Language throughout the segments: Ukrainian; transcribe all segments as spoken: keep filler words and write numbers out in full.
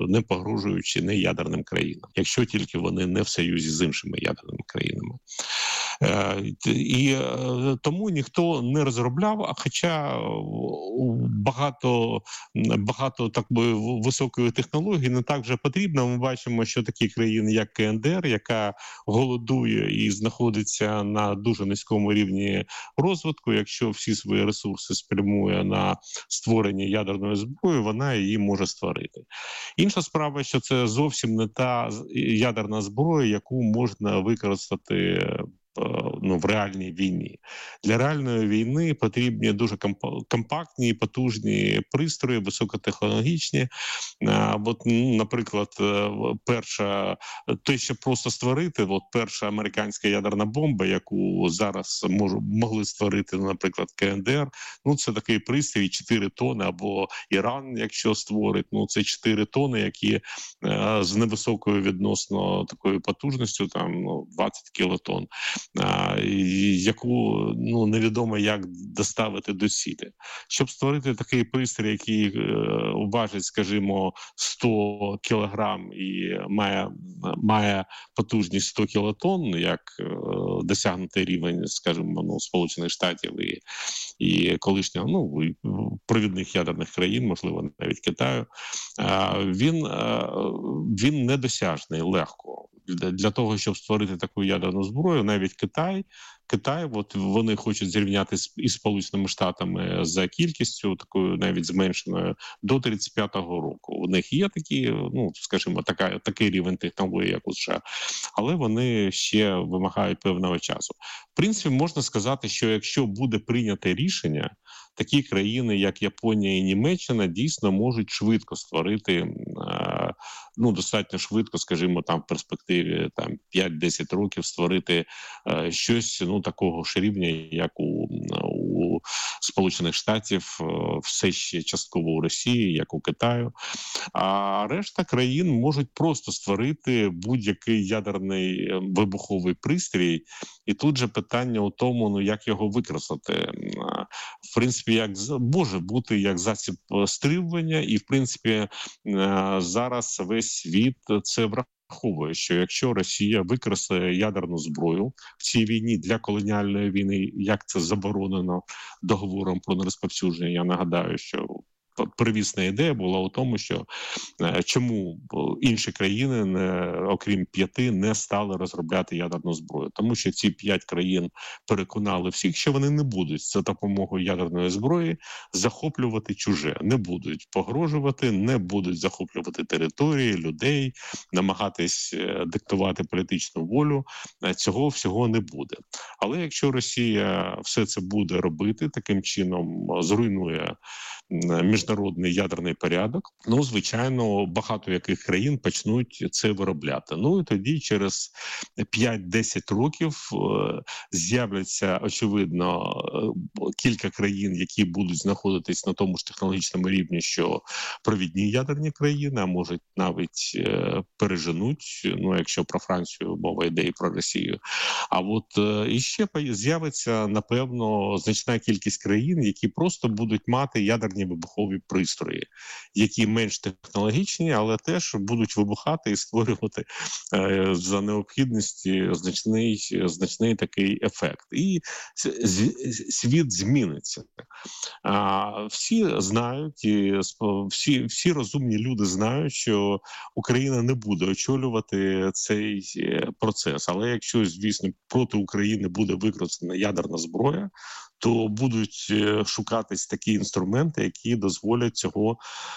не погрожуючи не ядерним країнам, якщо тільки вони не в союзі з іншими ядерними країнами. І тому ніхто не розробляв, а хоча багато, багато так би високої технології не так вже потрібно. Ми бачимо, що такі країни, як КНДР, яка голодує і знаходиться на дуже низькому рівні розвитку, якщо всі свої ресурси спрямує на створення ядерної зброї, вона її може створити. Інша справа, що це зовсім не та ядерна зброя, яку можна використати ну, в реальній війні. Для реальної війни потрібні дуже компактні, потужні пристрої, високотехнологічні. От, наприклад, перша, те, що просто створити, от перша американська ядерна бомба, яку зараз можу, могли створити, наприклад, КНДР, ну, це такий пристрій чотири тони, або Іран, якщо створить, ну, це чотири тони, які з невисокою відносно такою потужністю, там, ну, двадцять кілотон. Яку ну невідомо як доставити до цілі. Щоб створити такий пристрій, який е, важить, скажімо, сто кілограм і має, має потужність сто кілотонн, як е, досягнутий рівень, скажімо, ну, Сполучених Штатів і, і колишнього, ну, і провідних ядерних країн, можливо, навіть Китаю, е, він, е, він недосяжний легко. Для того, щоб створити таку ядерну зброю, навіть Китай, Китай, от вони хочуть зрівняти із Сполученими Штатами за кількістю, такою навіть зменшеною, до тридцять п'ятого року. У них є такі, ну, скажімо, така, такий рівень технології, як у США, але вони ще вимагають певного часу. В принципі, можна сказати, що якщо буде прийняте рішення, такі країни, як Японія і Німеччина, дійсно можуть швидко створити, ну, достатньо швидко, скажімо, там в перспективі там п'ять-десять років створити щось, ну, такого ж рівня, як у, у Сполучених Штатів, все ще частково у Росії, як у Китаю. А решта країн можуть просто створити будь-який ядерний вибуховий пристрій. І тут же питання у тому, ну, як його використати. В принципі, як може бути як засіб стримування, і в принципі зараз весь світ це враховує, що якщо Росія використає ядерну зброю в цій війні для колоніальної війни, як це заборонено договором про нерозповсюдження, я нагадаю, що первісна ідея була у тому, що е, чому інші країни, не, окрім п'яти, не стали розробляти ядерну зброю. Тому що ці п'ять країн переконали всіх, що вони не будуть за допомогою ядерної зброї захоплювати чуже, не будуть погрожувати, не будуть захоплювати території, людей, намагатись диктувати політичну волю. Цього всього не буде. Але якщо Росія все це буде робити, таким чином зруйнує міжнародний ядерний порядок, ну, звичайно, багато яких країн почнуть це виробляти. Ну, і тоді через п'ять-десять років е, з'являться, очевидно, кілька країн, які будуть знаходитись на тому ж технологічному рівні, що провідні ядерні країни, а можуть навіть е, переженуть, ну, якщо про Францію мова йде і про Росію. А от е, іще з'явиться, напевно, значна кількість країн, які просто будуть мати ядерні вибухові пристрої, які менш технологічні, але теж будуть вибухати і створювати е, за необхідності значний, значний такий ефект. І світ зміниться. А, всі знають, і всі, всі розумні люди знають, що Україна не буде очолювати цей процес. Але якщо, звісно, проти України буде використана ядерна зброя, то будуть шукатись такі інструменти, які дозволять цього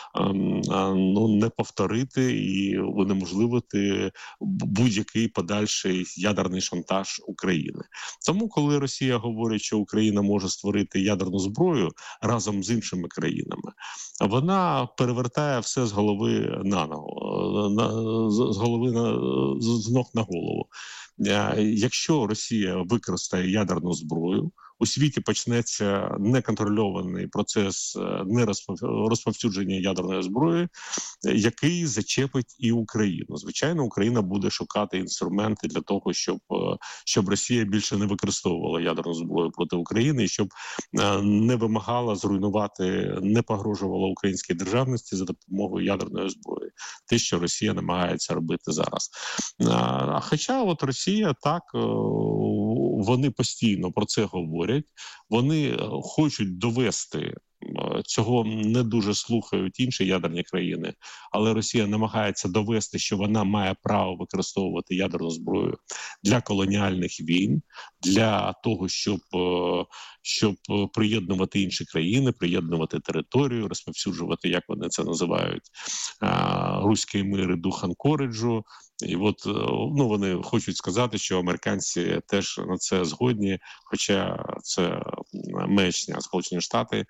ну, не повторити і унеможливити будь-який подальший ядерний шантаж України. Тому, коли Росія говорить, що Україна може створити ядерну зброю разом з іншими країнами, вона перевертає все з голови на ногу, з голови на, з ног на голову. Якщо Росія використає ядерну зброю, у світі почнеться неконтрольований процес нерозповсюдження ядерної зброї, який зачепить і Україну. Звичайно, Україна буде шукати інструменти для того, щоб, щоб Росія більше не використовувала ядерну зброю проти України, і щоб не вимагала зруйнувати, не погрожувала українській державності за допомогою ядерної зброї. Те, що Росія намагається робити зараз. А хоча от Росія так, вони постійно про це говорять, вони хочуть довести, цього не дуже слухають інші ядерні країни, але Росія намагається довести, що вона має право використовувати ядерну зброю для колоніальних війн, для того, щоб, щоб приєднувати інші країни, приєднувати територію, розповсюджувати, як вони це називають, руський мир і дух Анкориджу. І от, ну, вони хочуть сказати, що американці теж на це згодні, хоча це маячня. Сполучені Штати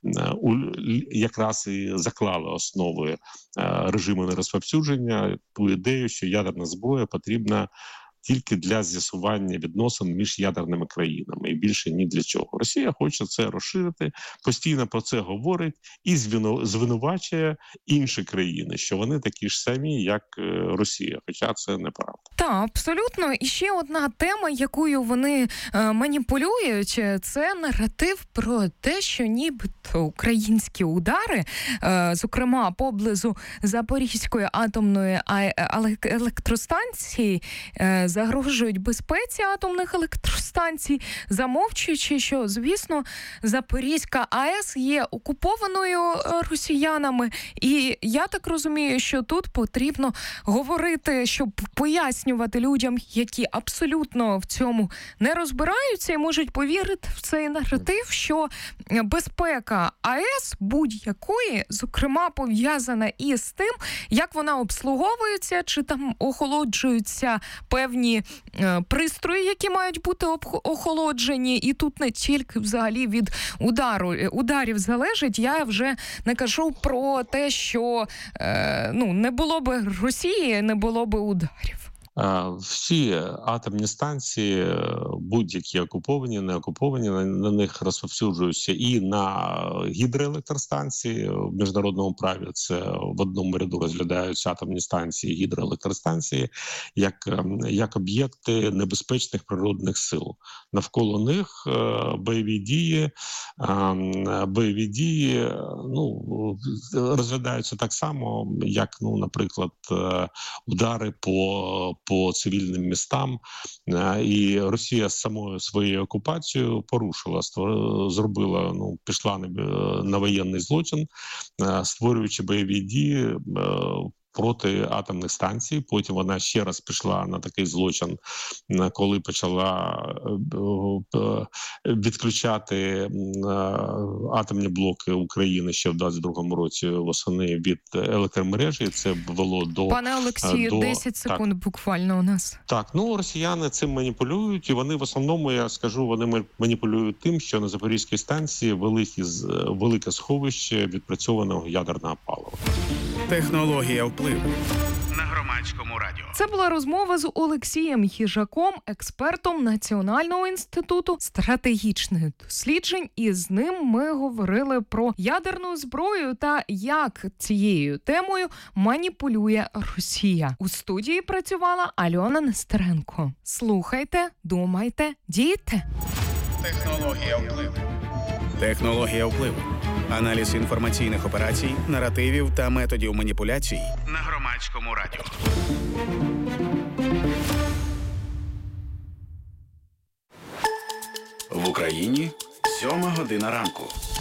якраз і заклали основи режиму нерозповсюдження, ту ідею, що ядерна зброя потрібна тільки для з'ясування відносин між ядерними країнами, і більше ні для чого. Росія хоче це розширити, постійно про це говорить і звинувачує інші країни, що вони такі ж самі, як Росія, хоча це неправда. Так, абсолютно. І ще одна тема, якою вони е, маніпулюють, це наратив про те, що нібито українські удари, е, зокрема поблизу Запорізької атомної електростанції, е, загрожують безпеці атомних електростанцій, замовчуючи, що, звісно, Запорізька АЕС є окупованою росіянами. І я так розумію, що тут потрібно говорити, щоб пояснювати людям, які абсолютно в цьому не розбираються і можуть повірити в цей наратив, що безпека АЕС будь-якої, зокрема, пов'язана і з тим, як вона обслуговується, чи там охолоджуються певні пристрої, які мають бути охолоджені, і тут не тільки взагалі від удару, ударів залежить. Я вже не кажу про те, що е, ну, не було би Росії, не було би ударів. Всі атомні станції, будь-які окуповані, не окуповані, на, на них розповсюджуються і на гідроелектростанції в міжнародному праві. Це в одному ряду розглядаються атомні станції, гідроелектростанції, як, як об'єкти небезпечних природних сил. Навколо них бойові дії, бойові дії ну, розглядаються так само, як, ну, наприклад, удари по по цивільним містам, і Росія з самою своєю окупацією порушила, зробила, ну, пішла на воєнний злочин, створюючи бойові дії проти атомних станцій. Потім вона ще раз пішла на такий злочин, коли почала відключати атомні блоки України ще в двадцять другому році восени від електромережі. Це вело до... Пане Олексію, до... десять секунд так. буквально у нас. Так, ну, росіяни цим маніпулюють, і вони в основному, я скажу, вони маніпулюють тим, що на Запорізькій станції великі, велике сховище відпрацьованого ядерного палива. Технологія впливу на Громадському радіо. Це була розмова з Олексієм Їжаком, експертом Національного інституту стратегічних досліджень. І з ним ми говорили про ядерну зброю та як цією темою маніпулює Росія. У студії працювала Альона Нестеренко. Слухайте, думайте, дійте. Технологія впливу. Технологія впливу. Аналіз інформаційних операцій, наративів та методів маніпуляцій на Громадському радіо. В Україні сьома година ранку.